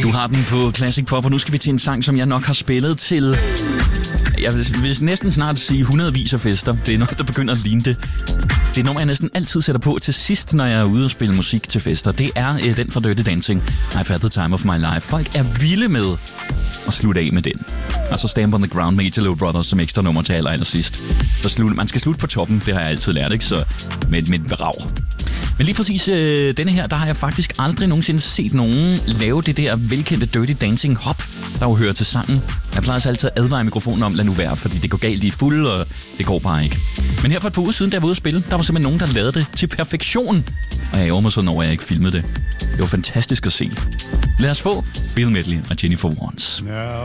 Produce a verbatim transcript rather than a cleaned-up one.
Du har den på Classic Pop, og nu skal vi til en sang, som jeg nok har spillet til... Jeg vil, vil næsten snart sige hundredvis af fester. Det er noget, der begynder at ligne det. Det er noget, jeg næsten altid sætter på til sidst, når jeg er ude og spille musik til fester. Det er øh, den fra Dirty Dancing, I've Had the Time of My Life. Folk er vilde med at slutte af med den. Og så Stamp on the Ground med Italo Brothers som ekstra nummer til aller, aller sidst. Så slut, man skal slutte på toppen, det har jeg altid lært, ikke? Så med, med et berav. Men lige præcis øh, denne her, der har jeg faktisk aldrig nogensinde set nogen lave det der velkendte Dirty Dancing hop, der jo hører til sangen. Jeg plejer altså altid at advare mikrofonen om, lad nu være, fordi det går galt i fuld, og det går bare ikke. Men her for et par uger siden, da jeg var ude at spille, der var simpelthen nogen, der lavede det til perfektion. Og jeg ærger mig sådan over, at jeg ikke filmede det. Det var fantastisk at se. Lad os få Bill Medley og Jennifer Warnes.